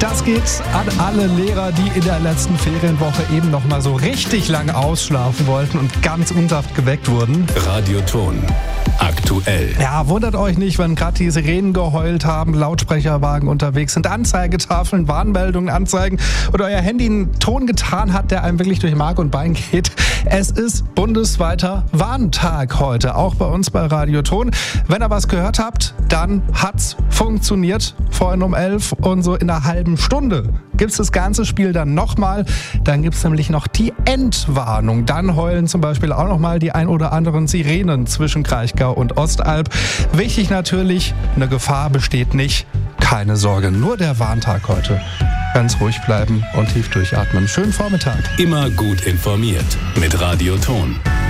Das geht an alle Lehrer, die in der letzten Ferienwoche eben noch mal so richtig lang ausschlafen wollten und ganz unsanft geweckt wurden. Radioton. Aktuell. Ja, wundert euch nicht, wenn gerade die Sirenen geheult haben, Lautsprecherwagen unterwegs sind, Anzeigetafeln, Warnmeldungen anzeigen oder euer Handy einen Ton getan hat, der einem wirklich durch Mark und Bein geht. Es ist bundesweiter Warntag heute, auch bei uns bei Radioton. Wenn ihr was gehört habt, dann hat's funktioniert. Vorhin um 11 und so in einer halben Stunde gibt's das ganze Spiel dann nochmal. Dann gibt's nämlich noch die Endwarnung. Dann heulen zum Beispiel auch nochmal die ein oder anderen Sirenen zwischen Kraichgau und Ostalb. Wichtig natürlich, eine Gefahr besteht nicht. Keine Sorge, nur der Warntag heute. Ganz ruhig bleiben und tief durchatmen. Schönen Vormittag. Immer gut informiert mit Radioton.